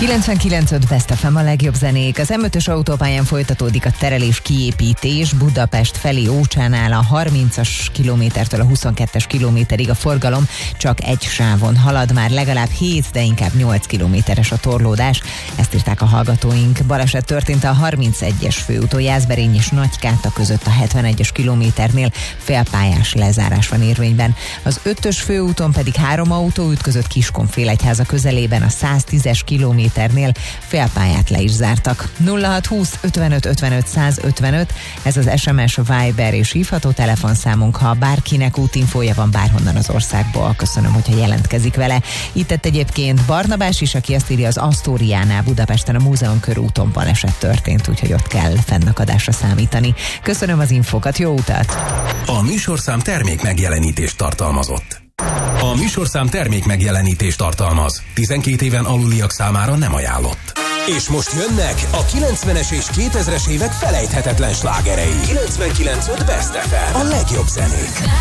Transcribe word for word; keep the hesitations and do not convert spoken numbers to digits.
kilencvenkilenc öt Best ef em a legjobb zenék. Az em ötös autópályán folytatódik a terelés kiépítés Budapest felé Ócsánál a harmincas kilométertől a huszonkettes kilométerig a forgalom csak egy sávon halad, már legalább hét, de inkább nyolc kilométeres a torlódás. Ezt írták a hallgatóink. Baleset történt a harmincegyes főúton Jászberény és Nagykáta között a hetvenegyes kilométernél, félpályás lezárás van érvényben. Az ötös főúton pedig három autó ütközött Kiskunfélegyháza közelében a száztízes kilométernél, félpályát le is zártak. nulla hat húsz ötvenöt ötvenöt százötvenöt, ez az es em es, Viber és hívható telefonszámunk, ha bárkinek útinfója van bárhonnan az országból. Köszönöm, hogyha jelentkezik vele. Itt tett egyébként Barnabás is, aki azt írja, az Asztóriánál Budapesten a Múzeum körúton baleset történt, úgyhogy ott kell fennakadásra számítani. Köszönöm az infókat, jó utat! A műsorszám termék megjelenítést tartalmazott. A műsorszám termék megjelenítést tartalmaz. tizenkét éven aluliak számára nem ajánlott. És most jönnek a kilencvenes és kétezres évek felejthetetlen slágerei. kilencvenkilenc öt Best ef em, a legjobb zenék.